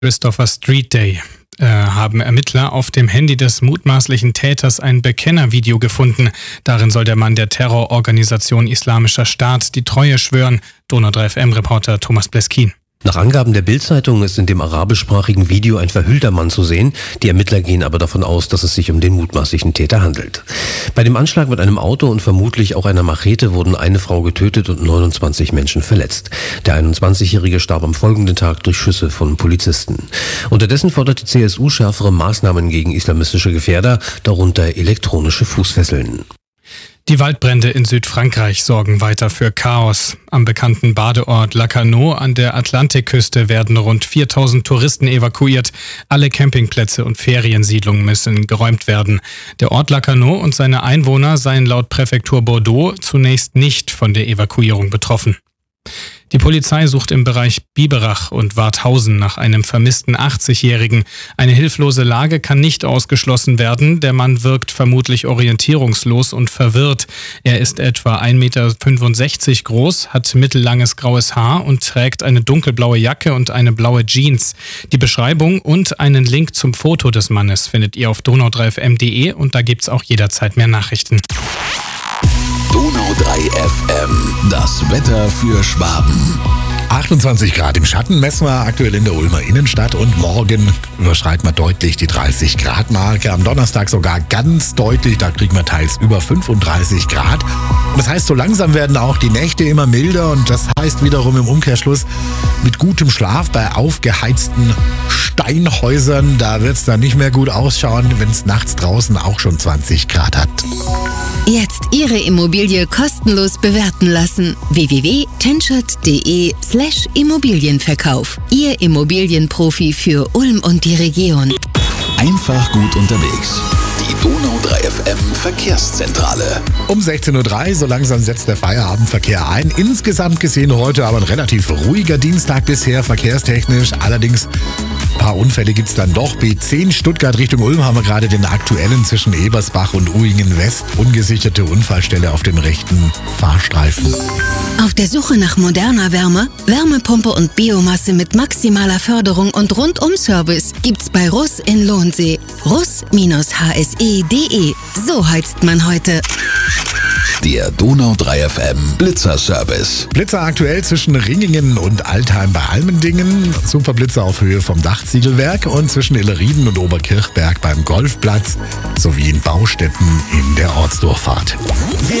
Christopher Street Day haben Ermittler auf dem Handy des mutmaßlichen Täters ein Bekennervideo gefunden. Darin soll der Mann der Terrororganisation Islamischer Staat die Treue schwören. Donau 3 FM-Reporter Thomas Bleskin. Nach Angaben der Bild-Zeitung ist in dem arabischsprachigen Video ein verhüllter Mann zu sehen. Die Ermittler gehen aber davon aus, dass es sich um den mutmaßlichen Täter handelt. Bei dem Anschlag mit einem Auto und vermutlich auch einer Machete wurden eine Frau getötet und 29 Menschen verletzt. Der 21-Jährige starb am folgenden Tag durch Schüsse von Polizisten. Unterdessen fordert die CSU schärfere Maßnahmen gegen islamistische Gefährder, darunter elektronische Fußfesseln. Die Waldbrände in Südfrankreich sorgen weiter für Chaos. Am bekannten Badeort Lacanau an der Atlantikküste werden rund 4000 Touristen evakuiert. Alle Campingplätze und Feriensiedlungen müssen geräumt werden. Der Ort Lacanau und seine Einwohner seien laut Präfektur Bordeaux zunächst nicht von der Evakuierung betroffen. Die Polizei sucht im Bereich Biberach und Warthausen nach einem vermissten 80-Jährigen. Eine hilflose Lage kann nicht ausgeschlossen werden. Der Mann wirkt vermutlich orientierungslos und verwirrt. Er ist etwa 1,65 Meter groß, hat mittellanges graues Haar und trägt eine dunkelblaue Jacke und eine blaue Jeans. Die Beschreibung und einen Link zum Foto des Mannes findet ihr auf donau3fm.de und da gibt's auch jederzeit mehr Nachrichten. Donau 3 FM, das Wetter für Schwaben. 28 Grad im Schatten messen wir aktuell in der Ulmer Innenstadt und morgen überschreiten wir deutlich die 30 Grad Marke. Am Donnerstag sogar ganz deutlich, da kriegen wir teils über 35 Grad. Und das heißt, so langsam werden auch die Nächte immer milder und das heißt wiederum im Umkehrschluss mit gutem Schlaf bei aufgeheizten Steinhäusern. Da wird es dann nicht mehr gut ausschauen, wenn es nachts draußen auch schon 20 Grad hat. Jetzt Ihre Immobilie kostenlos bewerten lassen. www.tenschert.de/Immobilienverkauf. Ihr Immobilienprofi für Ulm und die Region. Einfach gut unterwegs. Die Donau 3 FM Verkehrszentrale. Um 16.03 Uhr, so langsam setzt der Feierabendverkehr ein. Insgesamt gesehen heute aber ein relativ ruhiger Dienstag bisher, verkehrstechnisch. Allerdings ein paar Unfälle gibt's dann doch. B10 Stuttgart Richtung Ulm haben wir gerade den aktuellen zwischen Ebersbach und Uhingen West. Ungesicherte Unfallstelle auf dem rechten Fahrstreifen. Auf der Suche nach moderner Wärme, Wärmepumpe und Biomasse mit maximaler Förderung und Rundum-Service gibt's bei Russ in Lohnsee. Russ-hse.de. So heizt man heute. Der Donau 3 FM Blitzer-Service. Blitzer aktuell zwischen Ringingen und Altheim bei Almendingen. Superblitzer auf Höhe vom Dachziegelwerk und zwischen Illerrieden und Oberkirchberg beim Golfplatz sowie in Baustätten in der Ortsdurchfahrt.